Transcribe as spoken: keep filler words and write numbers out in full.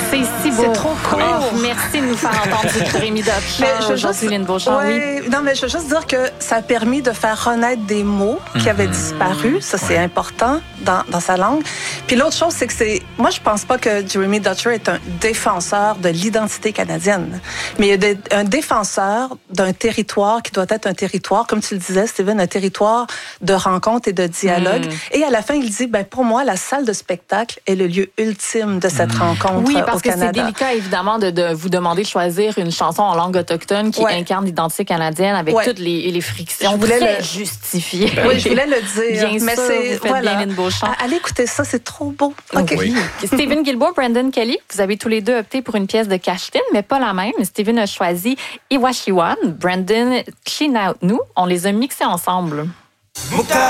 C'est si beau. C'est trop cool. Oh, merci de nous faire entendre du Rémi Dotcher, Jocelyne Beauchamp. Ouais, oui. Non, mais je veux juste dire que ça a permis de faire renaître des mots qui mm-hmm. avaient disparu. Ça, c'est ouais. important dans, dans sa langue. Puis l'autre chose, c'est que c'est... Moi, je pense pas que Jeremy Dutcher est un défenseur de l'identité canadienne. Mais il est un défenseur d'un territoire qui doit être un territoire, comme tu le disais, Steven, un territoire de rencontre et de dialogue. Mm. Et à la fin, il dit, ben pour moi, la salle de spectacle est le lieu ultime de cette mm. rencontre oui, parce au que Canada. C'est délicat, évidemment, de, de vous demander de choisir une chanson en langue autochtone qui ouais. incarne l'identité canadienne avec ouais. toutes les, les frictions je voulais très le... justifiées. Oui, je voulais le dire. Bien mais sûr, c'est, vous faites voilà. bien Lynn Beauchamp. Allez écouter ça, c'est trop beau. Okay. Oui. Stephen Guilbeault, Brandon Kelly, vous avez tous les deux opté pour une pièce de Cashtin, mais pas la même. Stephen a choisi Iwashiwan, Brandon Clean Out Nous. On les a mixés ensemble.